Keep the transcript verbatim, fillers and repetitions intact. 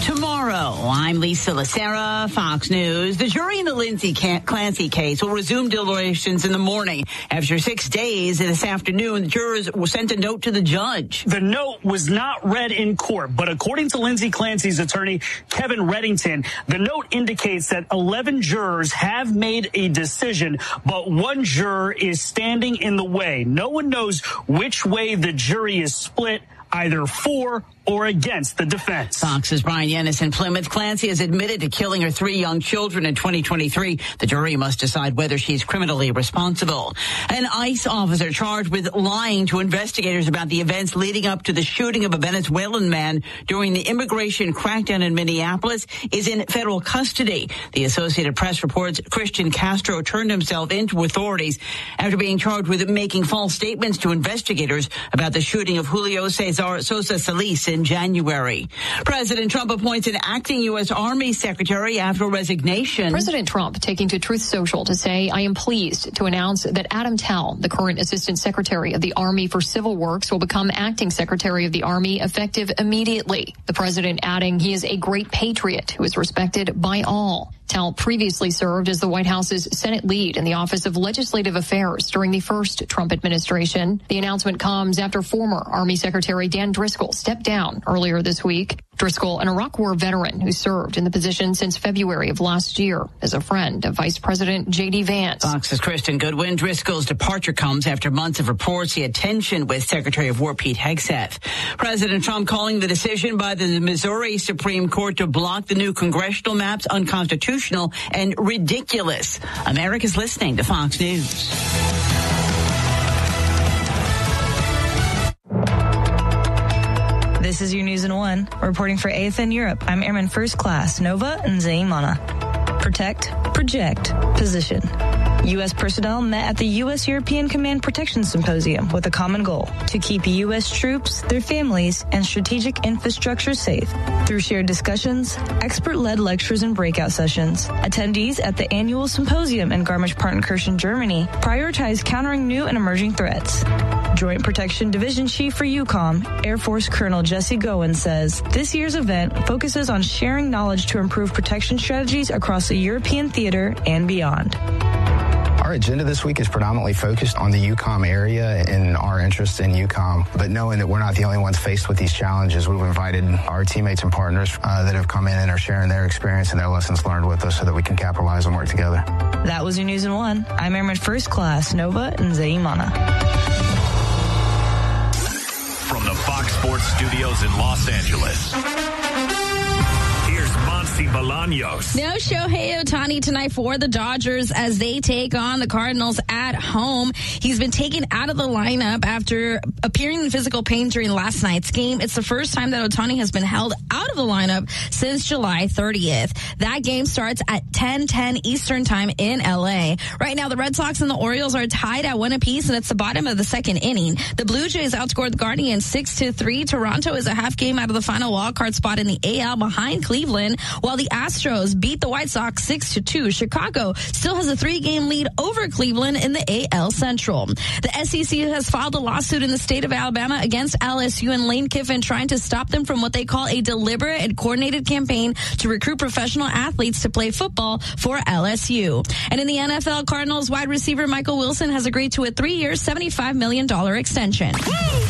Tomorrow, I'm Lisa Lacera, Fox News. The jury in the Lindsay Clancy case will resume deliberations in the morning. After six days this afternoon, the jurors sent a note to the judge. The note was not read in court, but according to Lindsay Clancy's attorney, Kevin Reddington, the note indicates that eleven jurors have made a decision, but one juror is standing in the way. No one knows which way the jury is split, either for or against the defense. Fox's Brian Yennis in Plymouth. Clancy has admitted to killing her three young children in twenty twenty-three. The jury must decide whether she's criminally responsible. An ICE officer charged with lying to investigators about the events leading up to the shooting of a Venezuelan man during the immigration crackdown in Minneapolis is in federal custody. The Associated Press reports Christian Castro turned himself into authorities after being charged with making false statements to investigators about the shooting of Julio Cesar Sosa Solis in January. President Trump appoints an acting U S. Army secretary after resignation. President Trump taking to Truth Social to say, I am pleased to announce that Adam Tell, the current Assistant Secretary of the Army for Civil Works, will become acting Secretary of the Army effective immediately. The president adding he is a great patriot who is respected by all. Tell previously served as the White House's Senate lead in the Office of Legislative Affairs during the first Trump administration. The announcement comes after former Army Secretary Dan Driscoll stepped down earlier this week. Driscoll, an Iraq War veteran who served in the position since February of last year as a friend of Vice President J D. Vance. Fox's Kristen Goodwin. Driscoll's departure comes after months of reports he had tension with Secretary of War Pete Hegseth. President Trump calling the decision by the Missouri Supreme Court to block the new congressional maps unconstitutional and ridiculous. America's listening to Fox News. This is your News in One. Reporting for A F N Europe, I'm Airman First Class Nova Nzeimana. Protect, project, position. U S personnel met at the U S European Command Protection Symposium with a common goal: to keep U S troops, their families, and strategic infrastructure safe. Through shared discussions, expert-led lectures, and breakout sessions, attendees at the annual symposium in Garmisch-Partenkirchen, Germany, prioritized countering new and emerging threats. Joint Protection Division Chief for EUCOM, Air Force Colonel Jesse Gowen, says this year's event focuses on sharing knowledge to improve protection strategies across the European theater and beyond. Our agenda this week is predominantly focused on the EUCOM area and our interest in EUCOM. But knowing that we're not the only ones faced with these challenges, we've invited our teammates and partners uh, that have come in and are sharing their experience and their lessons learned with us so that we can capitalize and work together. That was your News in One. I'm Airman First Class Nova Nzeimana. From the Fox Sports Studios in Los Angeles, here's Monsi Bolaños. No Shohei Ohtani tonight for the Dodgers as they take on the Cardinals at home. He's been taken out of the lineup after appearing in physical pain during last night's game. It's the first time that Ohtani has been held out of the lineup since July thirtieth. That game starts at ten ten Eastern time in L A. Right now, the Red Sox and the Orioles are tied at one apiece, and it's the bottom of the second inning. The Blue Jays outscored the Guardians six to three. Toronto is a half game out of the final wildcard spot in the A L behind Cleveland, while the Astros beat the White Sox six to two. Chicago still has a three-game lead over Cleveland in the A L Central. The S E C has filed a lawsuit in the state of Alabama against L S U and Lane Kiffin, trying to stop them from what they call a deliberate and coordinated campaign to recruit professional athletes to play football for L S U. And in the N F L, Cardinals wide receiver Michael Wilson has agreed to a three-year, seventy-five million dollars extension.